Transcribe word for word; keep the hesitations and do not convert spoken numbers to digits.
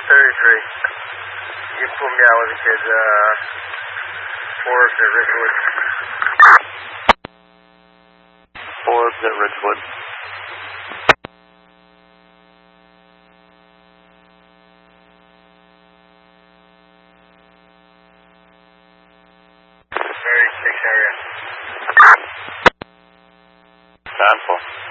thirty-three. You can put me out with the kids, uh, Forbes at Ridgewood. Forbes at Ridgewood. thirty-six area. Nine four.